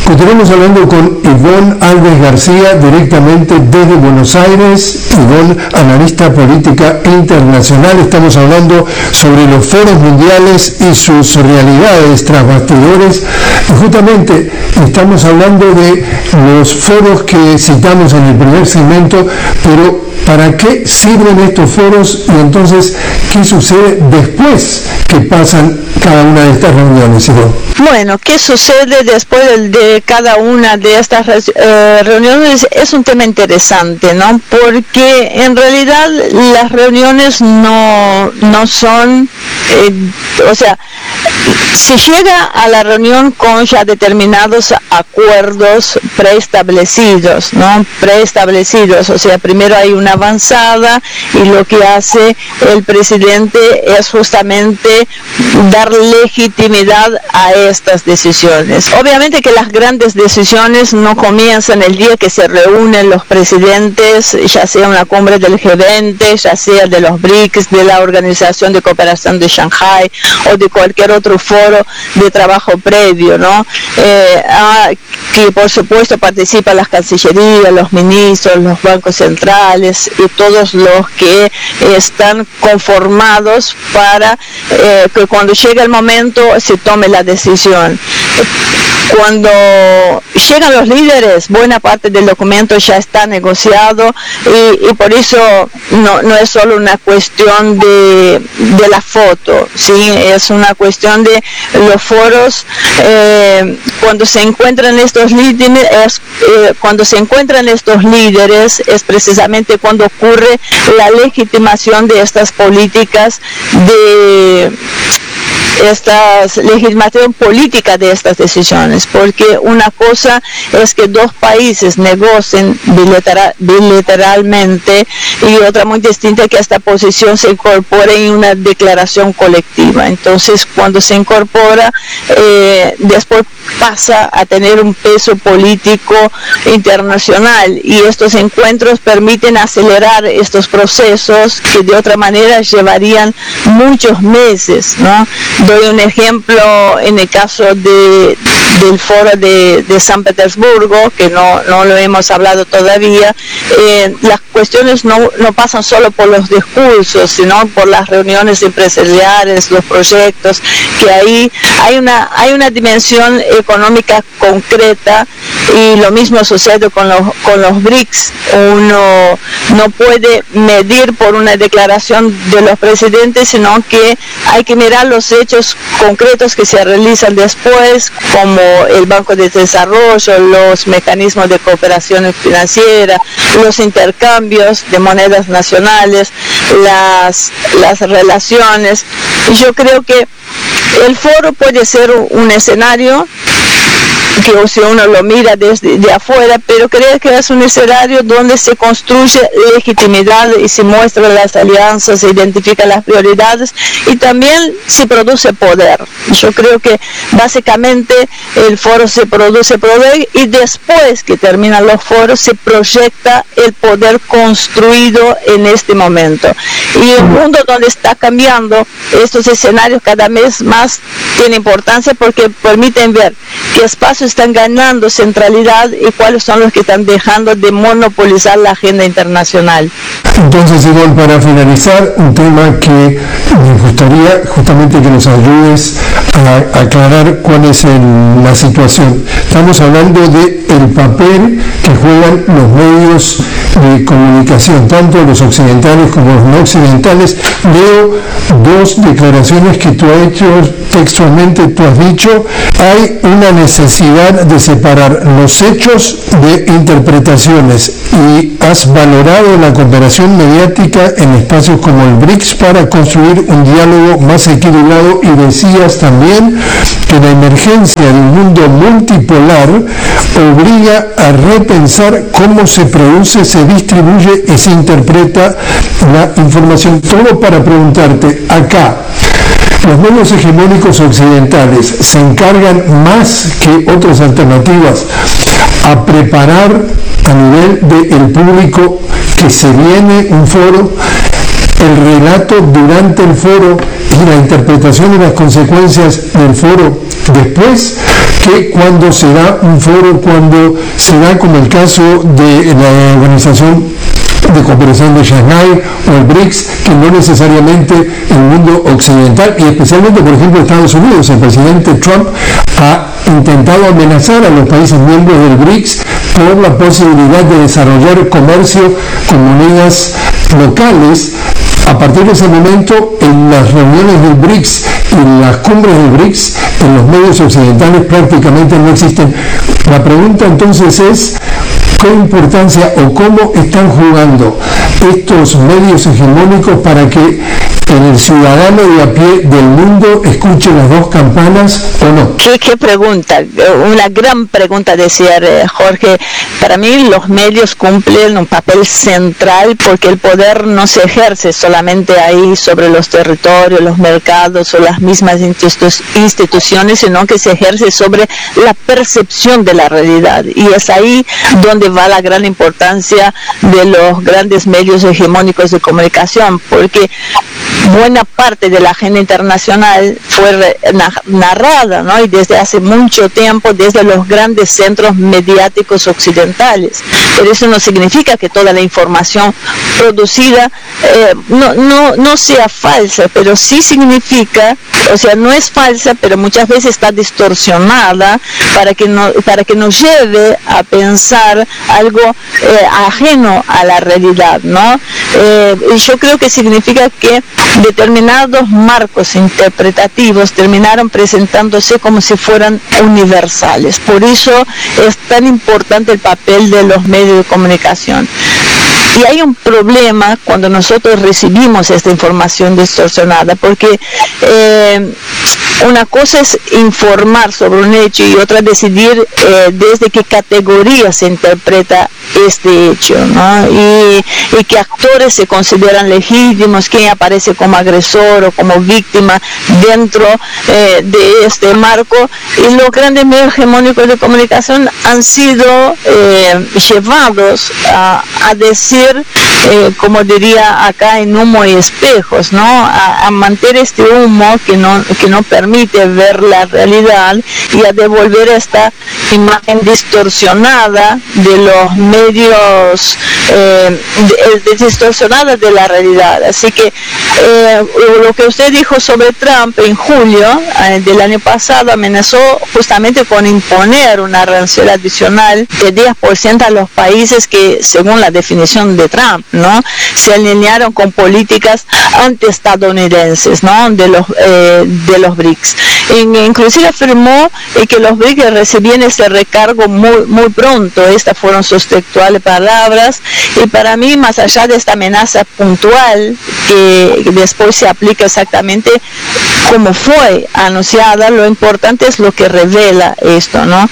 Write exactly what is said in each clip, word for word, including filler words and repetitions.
Continuamos hablando con Ivonne Alves García, directamente desde Buenos Aires. Ivonne, analista política internacional. Estamos hablando sobre los foros mundiales y sus realidades tras bastidores. Y justamente estamos hablando de los foros que citamos en el primer segmento, pero ¿para qué sirven estos foros y entonces qué sucede después que pasan cada una de estas reuniones, Ivonne? Bueno, ¿qué sucede después de, de cada una de estas eh, reuniones? Es un tema interesante, ¿no? Porque en realidad las reuniones no, no son, eh, o sea, se llega a la reunión con ya determinados acuerdos preestablecidos, ¿no? Preestablecidos, o sea, primero hay una avanzada y lo que hace el presidente es justamente dar legitimidad a estas decisiones. Obviamente que las grandes decisiones no comienzan el día que se reúnen los presidentes, ya sea una cumbre del G veinte, ya sea de los B R I C S, de la Organización de Cooperación de Shanghái o de cualquier otro foro de trabajo previo, ¿no? Eh, ah, que por supuesto participan las cancillerías, los ministros, los bancos centrales y todos los que están conformados para eh, que cuando llegue el momento se tome la decisión. Cuando llegan los líderes, buena parte del documento ya está negociado y, y por eso no, no es solo una cuestión de, de la foto, ¿sí? Es una cuestión de los foros. Eh, cuando se encuentran estos líderes, es, eh, cuando se encuentran estos líderes es precisamente cuando ocurre la legitimación de estas políticas de esta legitimación política de estas decisiones, porque una cosa es que dos países negocien bilateral, bilateralmente y otra muy distinta que esta posición se incorpore en una declaración colectiva. Entonces, cuando se incorpora, eh, después pasa a tener un peso político internacional y estos encuentros permiten acelerar estos procesos que de otra manera llevarían muchos meses, ¿no? Doy un ejemplo en el caso de, del foro de, de San Petersburgo, que no, no lo hemos hablado todavía. Eh, las cuestiones no, no pasan solo por los discursos, sino por las reuniones empresariales, los proyectos, que ahí hay una, hay una dimensión económica concreta y lo mismo sucede con los, con los B R I C S. Uno no puede medir por una declaración de los presidentes, sino que hay que mirar los hechos concretos que se realizan después, como el Banco de Desarrollo, los mecanismos de cooperación financiera, los intercambios de monedas nacionales, las, las relaciones. Yo creo que el foro puede ser un escenario que si uno lo mira desde de afuera, pero creo que es un escenario donde se construye legitimidad y se muestran las alianzas, se identifican las prioridades y también se produce poder. Yo creo que básicamente el foro se produce poder y después que terminan los foros se proyecta el poder construido en este momento. Y el mundo donde está cambiando, estos escenarios cada vez más tienen importancia porque permiten ver qué espacios están ganando centralidad y cuáles son los que están dejando de monopolizar la agenda internacional. Entonces, Ivonne, para finalizar, un tema que me gustaría justamente que nos ayudes a aclarar cuál es el, la situación. Estamos hablando de el papel que juegan los medios de comunicación, tanto los occidentales como los no occidentales. Leo dos declaraciones que tú has hecho textualmente, tú has dicho, hay una necesidad de separar los hechos de interpretaciones y has valorado la cooperación mediática en espacios como el B R I C S para construir un diálogo más equilibrado y decías también que la emergencia de un mundo multipolar obliga a repensar cómo se produce, se distribuye y se interpreta la información. Todo para preguntarte, acá, los medios hegemónicos occidentales se encargan más que otras alternativas a preparar a nivel del público que se viene un foro el relato durante el foro y la interpretación de las consecuencias del foro después que cuando se da un foro, cuando se da como el caso de la Organización de Cooperación de Shanghái o el BRICS, que no necesariamente el mundo occidental y especialmente por ejemplo Estados Unidos. El presidente Trump ha intentado amenazar a los países miembros del BRICS por la posibilidad de desarrollar comercio con monedas locales. A partir de ese momento, en las reuniones del BRICS y las cumbres del BRICS, en los medios occidentales prácticamente no existen. La pregunta entonces es, ¿qué importancia o cómo están jugando estos medios hegemónicos para que el ciudadano de a pie del mundo escuche las dos campanas o no? ¿Qué, qué pregunta? Una gran pregunta, decía Jorge. Para mí los medios cumplen un papel central porque el poder no se ejerce solamente ahí sobre los territorios, los mercados o las mismas institu- instituciones, sino que se ejerce sobre la percepción de la realidad. Y es ahí donde va la gran importancia de los grandes medios hegemónicos de comunicación, porque buena parte de la agenda internacional fue narrada, ¿no? Y desde hace mucho tiempo desde los grandes centros mediáticos occidentales. Pero eso no significa que toda la información producida eh, no, no, no sea falsa, pero sí significa, o sea, no es falsa, pero muchas veces está distorsionada para que, no, para que nos lleve a pensar algo eh, ajeno a la realidad, ¿no? Eh, yo creo que significa que determinados marcos interpretativos terminaron presentándose como si fueran universales. Por eso es tan importante el papel de los medios de comunicación. Y hay un problema cuando nosotros recibimos esta información distorsionada, porque eh, una cosa es informar sobre un hecho y otra decidir eh, desde qué categoría se interpreta este hecho, ¿no? Y, y qué actores se consideran legítimos, quién aparece como agresor o como víctima dentro eh, de este marco. Y los grandes medios hegemónicos de comunicación han sido eh, llevados a, a decir, eh, como diría acá, en humo y espejos, ¿no? A, a mantener este humo que no, que no permite ver la realidad y a devolver esta imagen distorsionada de los medios eh, de, de distorsionada de la realidad. Así que eh, lo que usted dijo sobre Trump en julio eh, del año pasado amenazó justamente con imponer una arancel adicional de diez por ciento a los países que, según la definición de Trump, ¿no?, se alinearon con políticas antiestadounidenses, ¿no?, de los eh, de los BRICS. En, inclusive afirmó eh, que los BRICS recibían ese recargo muy muy pronto. Estas fueron sus textuales palabras. Y para mí, más allá de esta amenaza puntual que después se aplica exactamente como fue anunciada, lo importante es lo que revela esto, ¿no?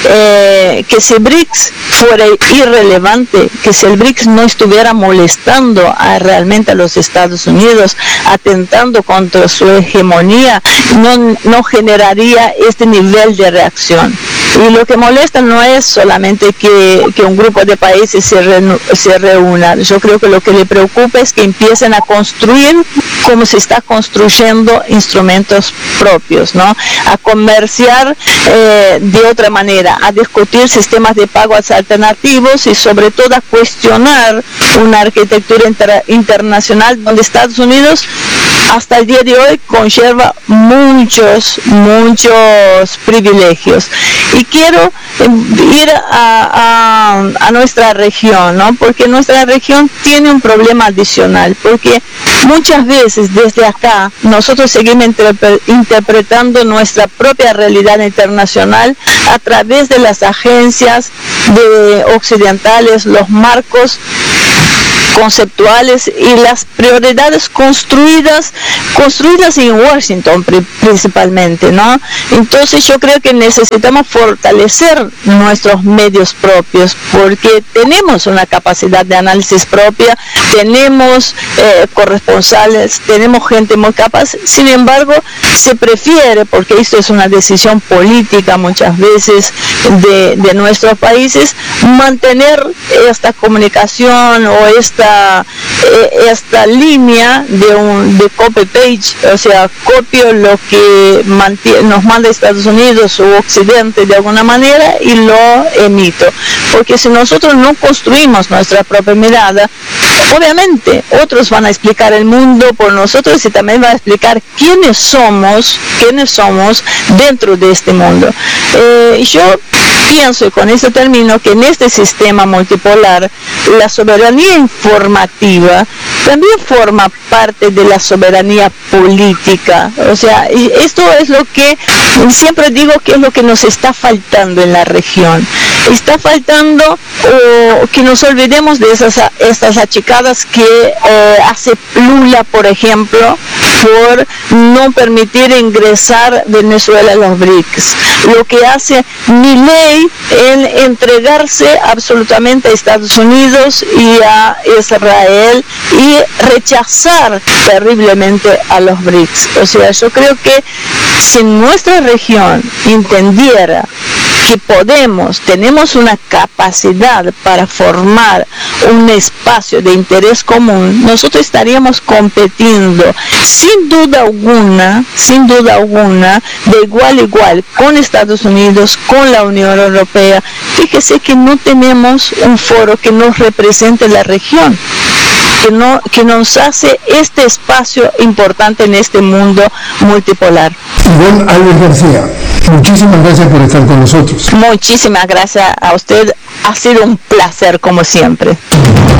Eh, que si BRICS fuera irrelevante, que si el BRICS no estuviera molestando a, realmente a los Estados Unidos, atentando contra su hegemonía, no, no generaría este nivel de reacción. Y lo que molesta no es solamente que, que un grupo de países se, re, se reúna. Yo creo que lo que le preocupa es que empiecen a construir como se está construyendo instrumentos propios, ¿no? A comerciar eh, de otra manera, a discutir sistemas de pagos alternativos y sobre todo a cuestionar una arquitectura inter, internacional donde Estados Unidos hasta el día de hoy conserva muchos, muchos privilegios. Y quiero ir a, a, a nuestra región, ¿no? Porque nuestra región tiene un problema adicional, porque muchas veces desde acá nosotros seguimos interpre- interpretando nuestra propia realidad internacional a través de las agencias de occidentales, los marcos conceptuales y las prioridades construidas construidas en Washington principalmente, ¿no? Entonces yo creo que necesitamos fortalecer nuestros medios propios porque tenemos una capacidad de análisis propia, tenemos eh, corresponsales, tenemos gente muy capaz. Sin embargo, se prefiere, porque esto es una decisión política muchas veces de, de nuestros países, mantener esta comunicación o esta esta eh, esta línea de un de copy page, o sea, copio lo que nos manda Estados Unidos o Occidente de alguna manera y lo emito, porque si nosotros no construimos nuestra propia mirada, obviamente otros van a explicar el mundo por nosotros y también van a explicar quiénes somos, quiénes somos dentro de este mundo. Eh, yo pienso, y con eso termino, que en este sistema multipolar la soberanía informativa también forma parte de la soberanía política. O sea, y esto es lo que siempre digo que es lo que nos está faltando en la región. Está faltando oh, que nos olvidemos de esas estas achicadas que eh, hace Lula, por ejemplo, por no permitir ingresar Venezuela a los B R I C S. Lo que hace Milei en entregarse absolutamente a Estados Unidos y a Israel y rechazar terriblemente a los B R I C S. O sea, yo creo que si nuestra región entendiera que podemos, tenemos una capacidad para formar un espacio de interés común, nosotros estaríamos compitiendo sin duda alguna, sin duda alguna, de igual a igual con Estados Unidos, con la Unión Europea. Fíjese que no tenemos un foro que nos represente la región, que, no, que nos hace este espacio importante en este mundo multipolar. Ivonne Alves García, muchísimas gracias por estar con nosotros. Muchísimas gracias a usted, ha sido un placer como siempre.